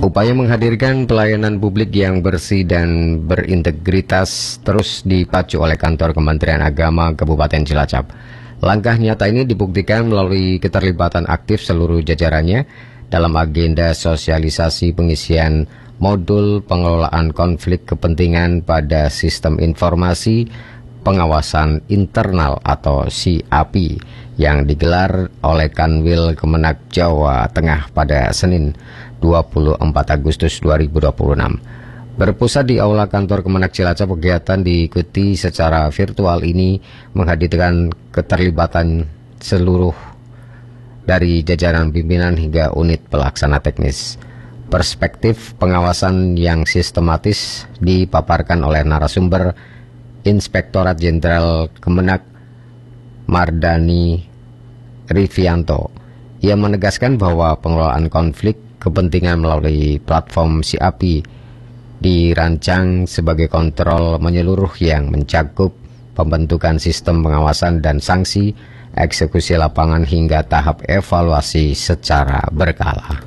Upaya menghadirkan pelayanan publik yang bersih dan berintegritas terus dipacu oleh kantor Kementerian Agama Kabupaten Cilacap. Langkah nyata ini dibuktikan melalui keterlibatan aktif seluruh jajarannya dalam agenda sosialisasi pengisian modul pengelolaan konflik kepentingan pada Sistem Informasi Pengawasan Internal atau SIAPI yang digelar oleh Kanwil Kemenak Jawa Tengah pada Senin 24 Agustus 2026. Berpusat di Aula Kantor Kemenak Cilacap, kegiatan diikuti secara virtual ini menghadirkan keterlibatan seluruh dari jajaran pimpinan hingga unit pelaksana teknis. Perspektif pengawasan yang sistematis dipaparkan oleh narasumber Inspektorat Jenderal Kemenak Mardani Rivianto. Ia menegaskan bahwa pengelolaan konflik kepentingan melalui platform SIAPI dirancang sebagai kontrol menyeluruh yang mencakup pembentukan sistem pengawasan dan sanksi, eksekusi lapangan hingga tahap evaluasi secara berkala.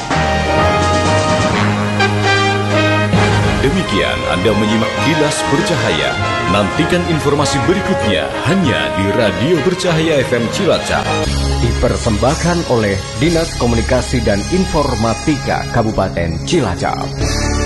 Demikian Anda menyimak Kilas Bercahaya. Nantikan informasi berikutnya hanya di Radio Bercahaya FM Cilacap. Dipersembahkan oleh Dinas Komunikasi dan Informatika Kabupaten Cilacap.